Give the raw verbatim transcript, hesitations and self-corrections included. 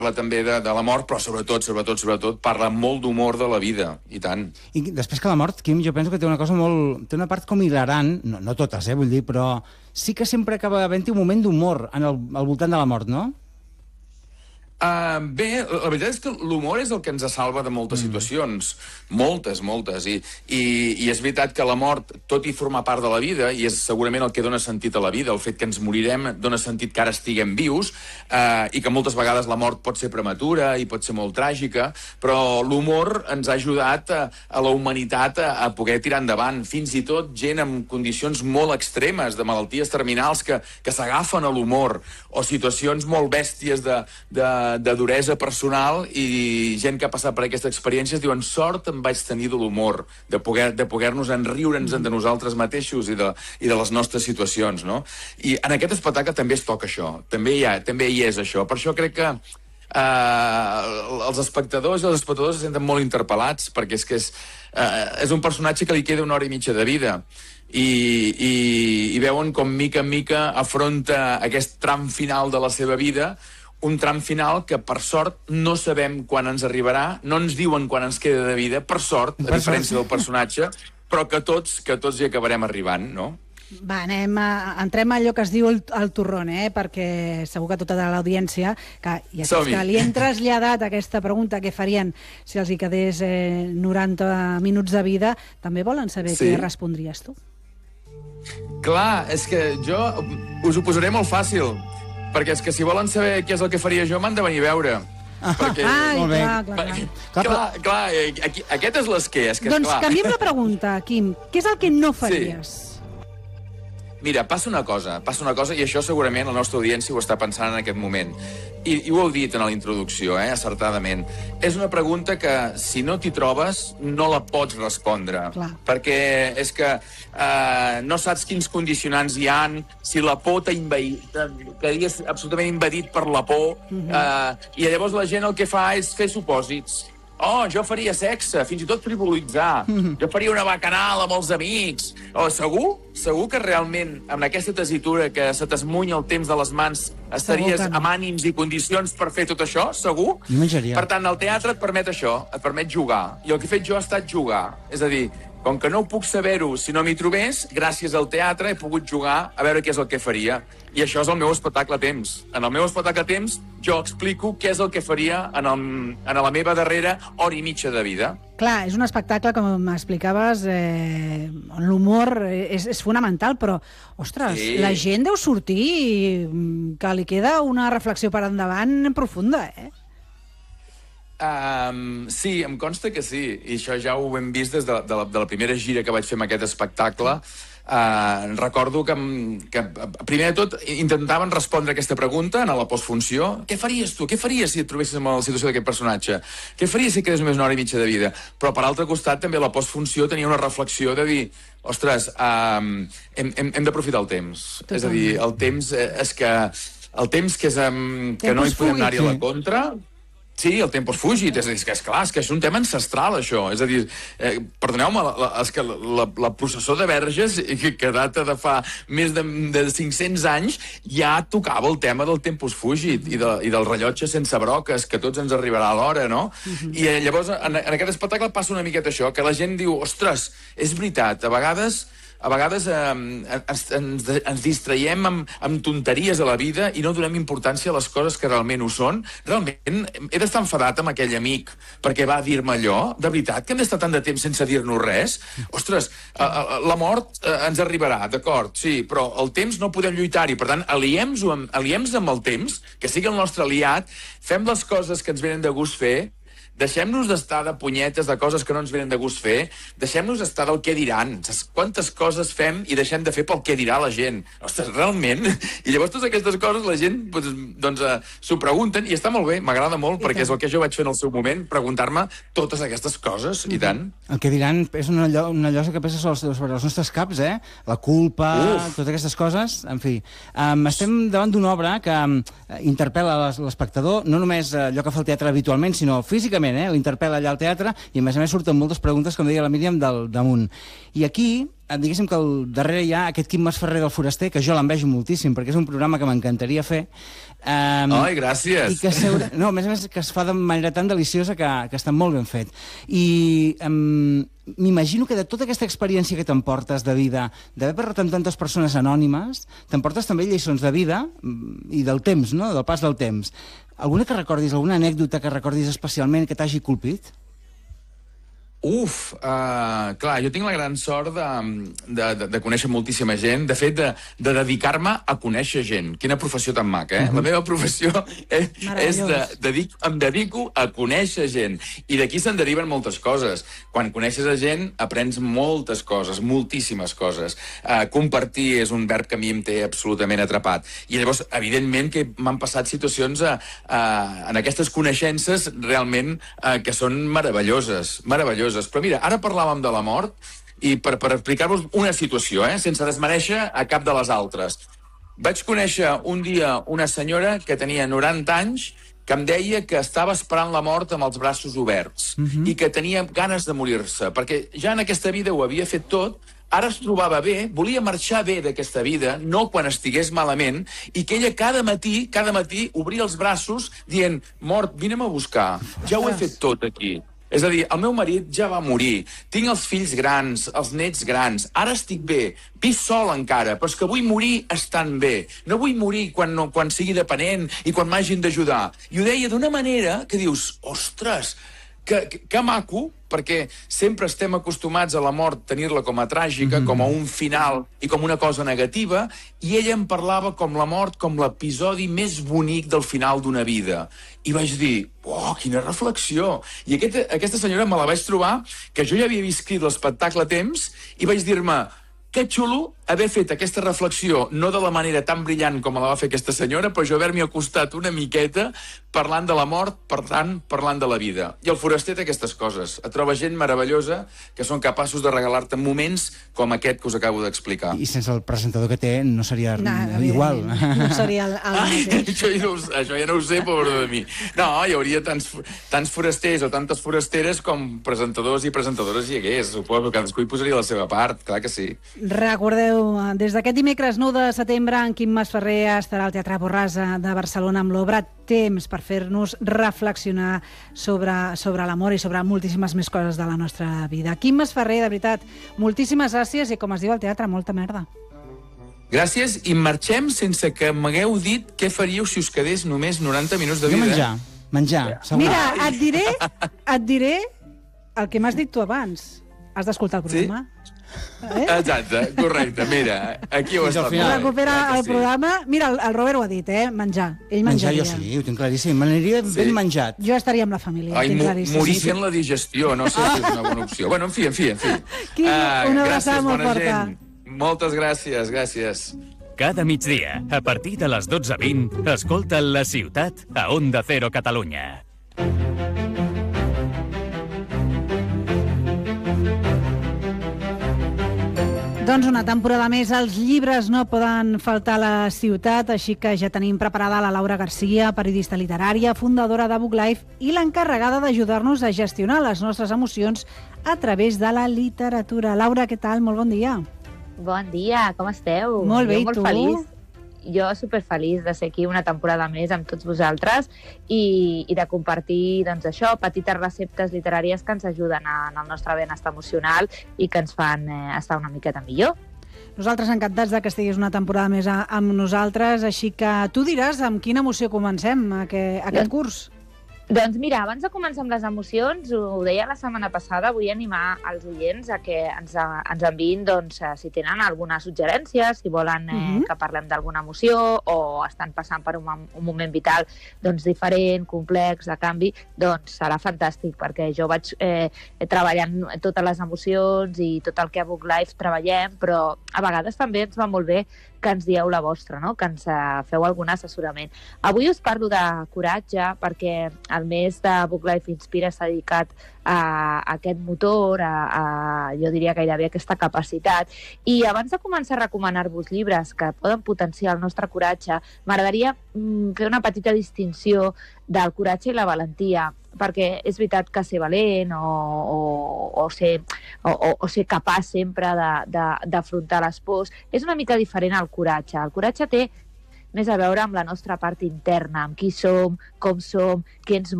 parla també de, de la mort, però sobretot, sobretot, sobretot, parla molt d'humor de la vida, i tant. I després que la mort, Quim, jo penso que té una cosa molt... té una part com hilarant, no, no totes, eh, vull dir, però sí que sempre acaba havent-hi un moment d'humor al voltant de la mort, no? Uh, bé, la veritat és que l'humor és el que ens salva de moltes mm. situacions, moltes, moltes, i, i, i és veritat que la mort, tot i formar part de la vida, i és segurament el que dona sentit a la vida, el fet que ens morirem dona sentit que ara estiguem vius, uh, i que moltes vegades la mort pot ser prematura i pot ser molt tràgica, però l'humor ens ha ajudat a, a la humanitat a, a poder tirar endavant, fins i tot gent amb condicions molt extremes, de malalties terminals que, que s'agafen a l'humor, o situacions molt bèsties de, de de duresa personal, i gent que ha passat per aquestes experiències diuen sort em vaig tenir de l'humor, de poder de poder-nos enriure'ns de nosaltres mateixos i de, i de les nostres situacions, no? I en aquest espectacle també es toca això, també hi, ha, també hi és això. Per això crec que uh, els espectadors i els espectadors se senten molt interpel·lats, perquè és que és, uh, és un personatge que li queda una hora i mitja de vida, i, i, i veuen com mica en mica afronta aquest tram final de la seva vida, un tram final que, per sort, no sabem quan ens arribarà, no ens diuen quan ens queda de vida, per sort, a diferència del personatge, però que tots, que tots hi acabarem arribant, no? Va, anem a, entrem a allò que es diu el, el torrón, eh? Perquè segur que tota l'audiència, que, i que li hem traslladat aquesta pregunta que farien si els hi quedés eh, noranta minuts de vida, també volen saber sí. Què respondries tu. Clar, és que jo us ho posaré molt fàcil, perquè és que si volen saber què és el que faria jo, m'han de venir a veure. Ah, perquè, ai, clar, clar, perquè, clar. clar, clar aquí, aquest és l'esquer. És que, doncs clar. Canviem la pregunta, Quim. Què és el que no faries? Sí. Mira, passa una cosa, passa una cosa, i això segurament la nostra audiència ho està pensant en aquest moment. I, i ho heu dit en la introducció, eh, acertadament. És una pregunta que, si no t'hi trobes, no la pots respondre. Clar. Perquè és que eh, no saps quins condicionants hi han, si la por t'ha invadit, quedaries absolutament invadit per la por, uh-huh. eh, i llavors la gent el que fa és fer supòsits. Oh, jo faria sexe, fins i tot frivolitzar. Mm-hmm. Jo faria una bacanal amb els amics. Oh, segur? Segur que realment, amb aquesta tessitura que se t'esmunya el temps de les mans, estaries no. amb ànims i condicions per fer tot això? Segur? Per tant, el teatre et permet això, et permet jugar. I el que he fet jo ha estat jugar. És a dir, com que no puc saber-ho si no m'hi trobés, gràcies al teatre he pogut jugar a veure què és el que faria. I això és el meu espectacle Temps. En el meu espectacle Temps jo explico què és el que faria en, el, en la meva darrera hora i mitja de vida. Clar, és un espectacle, com m'explicaves, eh, on l'humor és, és fonamental, però, ostres, sí. La gent deu sortir i que li queda una reflexió per endavant profunda, eh? Um, sí, em consta que sí, i això ja ho hem vist des de, de, la, de la primera gira que vaig fer amb aquest espectacle. Uh, recordo que, que, primer de tot, intentaven respondre aquesta pregunta en la postfunció. Què faries tu? Què faries si et trobessis en la situació d'aquest personatge? Què faries si quedés només una hora i mitja de vida? Però, per altre costat, també la postfunció tenia una reflexió de dir, ostres, um, hem, hem, hem d'aprofitar el temps. Totalment. És a dir, el temps és que... El temps que, és, um, que no hi podem anar-hi a la contra... Sí, el tempus fugit, és, és que és clar, és que és un tema ancestral, això. És a dir, eh, perdoneu-me, la, la, és que la, la processó de Verges, que, que data de fa més de, de cinc-cents anys, ja tocava el tema del tempus fugit i, de, i del rellotge sense broques, que tots ens arribarà a l'hora, no? Uh-huh. I eh, llavors, en, en aquest espectacle passa una miqueta això, que la gent diu, ostres, és veritat, a vegades... A vegades eh, ens, ens, ens distraiem amb, amb tonteries a la vida i no donem importància a les coses que realment ho són. Realment, he d'estar enfadat amb aquell amic perquè va dir-me allò? De veritat que hem d'estar tant de temps sense dir-nos res? Ostres, eh, la mort eh, ens arribarà, d'acord, sí, però el temps no podem lluitar-hi. Per tant, aliem-nos amb, aliem amb el temps, que sigui el nostre aliat, fem les coses que ens venen de gust fer, deixem-nos d'estar de punyetes, de coses que no ens venen de gust fer, deixem-nos d'estar del què diran. Saps quantes coses fem i deixem de fer pel què dirà la gent? Ostres, realment? I llavors totes aquestes coses la gent doncs, doncs, uh, s'ho pregunten i està molt bé, m'agrada molt, I perquè tant. És el que jo vaig fer en el seu moment, preguntar-me totes aquestes coses, mm-hmm. i tant. El què diran és una, llo una llosa que pesa sobre, sobre els nostres caps, eh? La culpa, Uf. totes aquestes coses, en fi. Um, estem davant d'una obra que um, interpel·la l'espectador, no només uh, allò que fa el teatre habitualment, sinó físicament, eh? L'interpel·la allà al teatre i a més a més surten moltes preguntes, com deia la Míriam, del damunt. I aquí diguéssim que al darrere hi ha aquest Quim Masferrer del Foraster, que jo l'envejo moltíssim, perquè és un programa que m'encantaria fer. Um, Ai, gràcies! I que seure... No, a més a més, que es fa de manera tan deliciosa que, que està molt ben fet. I um, m'imagino que de tota aquesta experiència que t'emportes de vida, d'haver parlat amb tantes persones anònimes, t'emportes també lliçons de vida i del temps, no?, del pas del temps. Alguna que recordis, alguna anècdota que recordis especialment que t'hagi colpit? Uf, uh, clar, jo tinc la gran sort de, de, de, de conèixer moltíssima gent, de fet, de, de dedicar-me a conèixer gent. Quina professió tan maca, eh? Uh-huh. La meva professió és, és de, dedic, em dedico a conèixer gent. I d'aquí se'n deriven moltes coses. Quan coneixes a gent, aprens moltes coses, moltíssimes coses. Uh, compartir és un verb que a mi em té absolutament atrapat. I llavors, evidentment, que m'han passat situacions a, a, en aquestes coneixences realment uh, que són meravelloses, meravelloses. Però mira, ara parlàvem de la mort i per, per explicar-vos una situació, eh, sense desmereixer a cap de les altres. Vaig conèixer un dia una senyora que tenia noranta anys que em deia que estava esperant la mort amb els braços oberts uh-huh. i que tenia ganes de morir-se, perquè ja en aquesta vida ho havia fet tot, ara es trobava bé, volia marxar bé d'aquesta vida, no quan estigués malament, i que ella cada matí, cada matí obria els braços dient, mort, vine'm a buscar, ja ho he fet tot aquí. És a dir, el meu marit ja va morir, tinc els fills grans, els nets grans, ara estic bé, visc sol encara, però és que vull morir estant bé. No vull morir quan, no, quan sigui dependent i quan m'hagin d'ajudar. I ho deia d'una manera que dius, ostres, que, que, que maco, perquè sempre estem acostumats a la mort tenir-la com a tràgica, mm-hmm. com a un final i com una cosa negativa, i ella em parlava com la mort, com l'episodi més bonic del final d'una vida. I vaig dir, oh, quina reflexió! I aquest, aquesta senyora me la vaig trobar, que jo ja havia viscut l'espectacle a temps, i vaig dir-me, que xulo haver fet aquesta reflexió, no de la manera tan brillant com la va fer aquesta senyora, però jo haver-m'hi acostat una miqueta parlant de la mort, per tant, parlant de la vida. I el Foraster té aquestes coses. Et troba gent meravellosa que són capaços de regalar-te moments com aquest que us acabo d'explicar. I sense el presentador que té no seria no, igual. No seria el, el Ai, això, ja no, això ja no ho sé, pobre de mi. No, hi hauria tants, tants forasters o tantes forasteres com presentadors i presentadores hi hagués. Suposo que cadascú hi posaria la seva part, clar que sí. Recordeu, des d'aquest dimecres nou de setembre, en Quim Masferrer estarà al Teatre Borràs de Barcelona amb l'obra Temps, per fer-nos reflexionar sobre, sobre l'amor i sobre moltíssimes més coses de la nostra vida. Quim Masferrer, de veritat, moltíssimes gràcies i, com es diu al teatre, molta merda. Gràcies, i marxem sense que m'hagueu dit què faríeu si us quedés només noranta minuts de vida. Jo menjar, menjar, segur. Mira, et diré, et diré el que m'has dit tu abans. Has d'escoltar el programa. Sí? Eh? Exacte, correcte, mira, aquí ho està. Recupera el programa. Mira, el, el Robert ho ha dit, eh? Menjar. Ell menjaria. Menjar jo sí, ho tinc claríssim. M'aniria sí. ben menjat. Jo estaria amb la família. Ai, morir fent la digestió, no sé si és una bona opció. Bueno, en fi, en fi, en fi. Quim, uh, una abraçada molt forta. Moltes gràcies, gràcies. Cada migdia, a partir de les dotze vint, escolta La Ciutat a Onda Cero Catalunya. Doncs una temporada més, els llibres no poden faltar a la ciutat, així que ja tenim preparada la Laura Garcia, periodista literària, fundadora de Book Life i l'encarregada d'ajudar-nos a gestionar les nostres emocions a través de la literatura. Laura, què tal? Molt bon dia. Bon dia, com esteu? Molt bé, i tu? Feliç. Jo superfeliç de ser aquí una temporada més amb tots vosaltres i, i de compartir, doncs això, petites receptes literàries que ens ajuden a, en el nostre benestar emocional i que ens fan eh, estar una miqueta millor. Nosaltres encantats de que estiguis una temporada més a, amb nosaltres, així que tu diràs amb quina emoció comencem aquest, aquest curs. Doncs mira, abans de començar amb les emocions, ho deia la setmana passada, vull animar els oients a que ens, ens enviïn doncs, si tenen alguna suggerència, si volen eh, uh-huh. que parlem d'alguna emoció o estan passant per un, un moment vital doncs, diferent, complex, de canvi, doncs serà fantàstic, perquè jo vaig eh, treballant totes les emocions i tot el que a Book Life treballem, però a vegades també ens va molt bé que ens dieu la vostra, no? Que ens feu algun assessorament. Avui us parlo de coratge perquè el mes de Book Life Inspira s'ha dedicat a, a aquest motor, a, a, jo diria gairebé aquesta capacitat. I abans de començar a recomanar-vos llibres que poden potenciar el nostre coratge, m'agradaria mm, fer una petita distinció del coratge i la valentia. perquè és veritat que ser valent o, o, o, ser, o, o ser capaç sempre d'afrontar les pors és una mica diferent al coratge. El coratge té més a veure amb la nostra part interna, amb qui som, com som, què ens